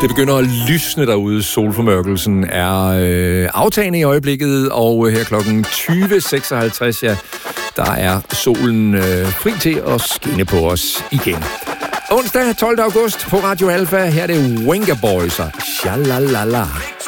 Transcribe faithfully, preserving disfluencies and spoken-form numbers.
Det begynder at lysne derude. Solformørkelsen er øh, aftagende i øjeblikket, og her klokken tyve seksoghalvtreds, ja, der er solen øh, fri til at skinne på os igen. Onsdag tolvte august på Radio Alpha, her er det Venga Boys og Shalalala.